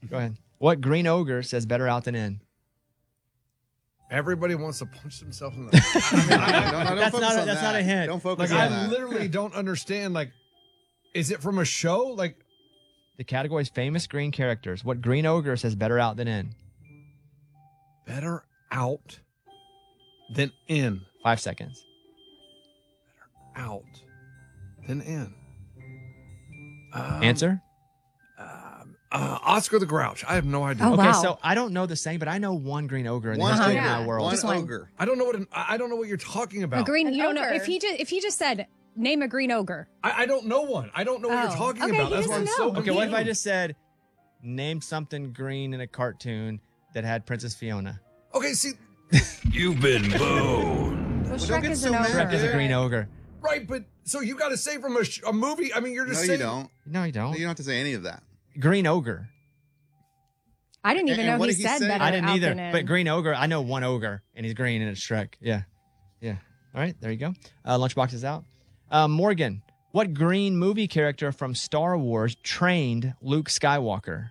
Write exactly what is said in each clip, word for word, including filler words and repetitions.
Go ahead. What green ogre says better out than in? Everybody wants to punch themselves in the. I mean, I, No, no, don't That's focus not a- on that's that. not a hint. Don't focus Look on at I that. literally don't understand. Like, is it from a show? Like, The category is famous green characters. What green ogre says better out than in? better out than in. Five seconds. Out than in. Answer? Uh, Oscar the Grouch. I have no idea. Oh, Okay, wow. so I don't know the same, but I know one green ogre in the One history ogre. of my world. One Just one. ogre. I don't know what an, I I don't know what you're talking about. A green. An You don't know ogre. if he just if he just said name a green ogre. I, I don't know one. I don't know what Oh. you're talking Okay, about. he That's why I'm doesn't so know. Okay, what if I confused. just said name something green in a cartoon that had Princess Fiona? Okay, see, You've been boned. Well, don't Shrek get is so an mad. ogre. Shrek is a green ogre. right, but so you got to say from a, sh- a movie. I mean, you're No, just you saying. don't. No, you don't. You don't have to say any of that. Green ogre. I didn't even And know what he did he said say? better. I didn't out either. than in. But green ogre, I know one ogre, and he's green, and it's Shrek. Yeah. Yeah. All right, there you go. Uh, lunchbox is out. Uh, Morgan, what green movie character from Star Wars trained Luke Skywalker?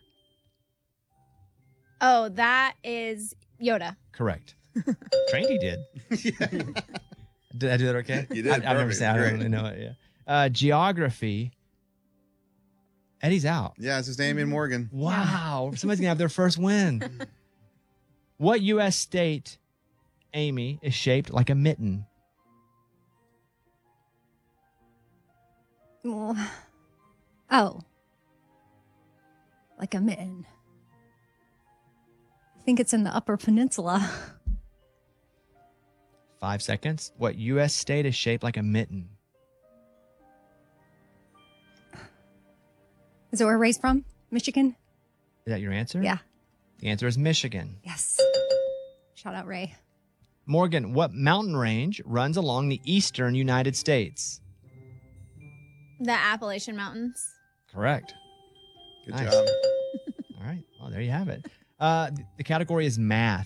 Oh, that is Yoda. Correct. Trained he did. Did I do that okay? You did I, I've never perfect. said I don't Great. really know it. Yeah. Uh, geography. Eddie's out. Yeah, it's just Amy and Morgan. Wow. Somebody's going to have their first win. What U S state, Amy, is shaped like a mitten? Well, oh, like a mitten. I think it's in the Upper Peninsula. Five seconds. What U S state is shaped like a mitten? Is it where Ray's from? Michigan? Is that your answer? Yeah. The answer is Michigan. Yes. Shout out Ray. Morgan, what mountain range runs along the eastern United States? The Appalachian Mountains. Correct. Good Nice. job. All right. Well, there you have it. Uh, th- the category is math.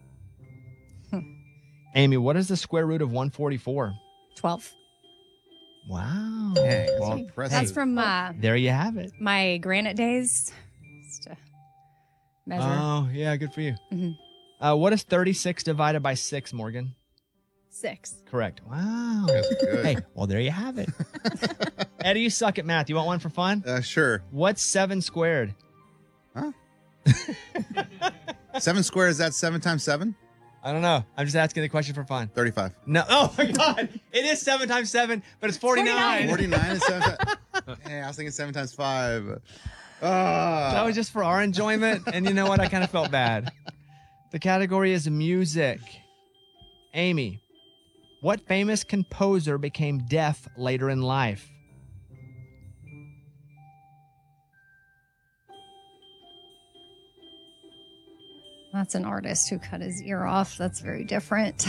Amy, what is the square root of one forty-four? twelve. Wow. Dang, that's Well, impressive. That's from uh, there you have it. my granite days. Just to measure. Oh, yeah. Good for you. Mhm. Uh, what is thirty-six divided by six, Morgan? Six. Correct. Wow. That's good. Hey, well, there you have it. Eddie, you suck at math. You want one for fun? Uh, sure. What's seven squared? Huh? Seven squares, that's seven times seven? I don't know. I'm just asking the question for fun. thirty-five. No. Oh, my God. It is seven times seven, but it's forty-nine. forty-nine is seven times. Hey, I was thinking seven times five. Ah. That was just for our enjoyment. And you know what? I kind of felt bad. The category is music. Amy, what famous composer became deaf later in life? That's an artist who cut his ear off. That's very different.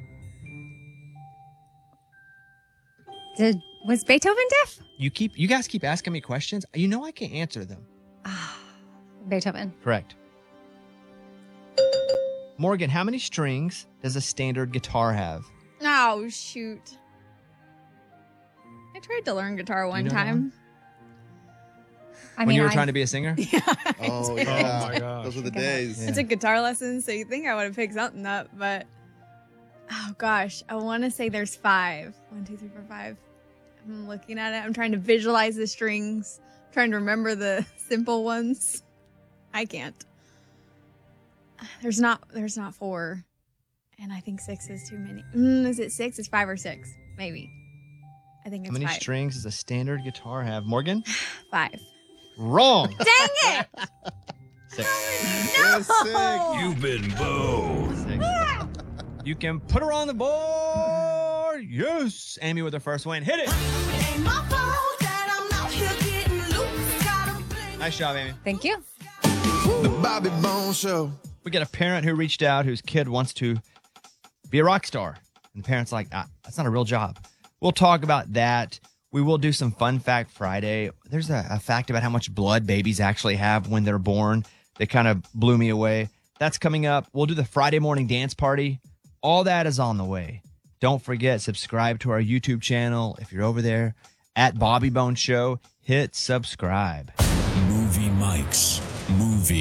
Did was Beethoven deaf? You keep you guys keep asking me questions. You know I can't answer them. Beethoven. Correct. Morgan, how many strings does a standard guitar have? Oh, shoot. I tried to learn guitar one know that time. one? I when mean, you were I- trying to be a singer? Oh, yeah. my gosh. Those were the days. Yeah. I took guitar lessons, so you think I would have picked something up, but oh gosh, I want to say there's five. One, two, three, four, five. I'm looking at it. I'm trying to visualize the strings. I'm trying to remember the simple ones. I can't. There's not. There's not four, and I think six is too many. Mm, is it six? It's five or six, maybe. I think it's How many five. strings does a standard guitar have? Morgan? Five. Wrong. Dang it! Six. You're sick. You've been boned. Six. You can put her on the board. Yes. Amy with her first win. Hit it. Nice job, Amy. Thank you. The Bobby Bone Show. We got a parent who reached out whose kid wants to be a rock star. And the parent's like, ah, that's not a real job. We'll talk about that. We will do some Fun Fact Friday. There's a, a fact about how much blood babies actually have when they're born. They kind of blew me away. That's coming up. We'll do the Friday morning dance party. All that is on the way. Don't forget, subscribe to our YouTube channel. If you're over there at Bobby Bone Show, hit subscribe. Movie Mike's Movie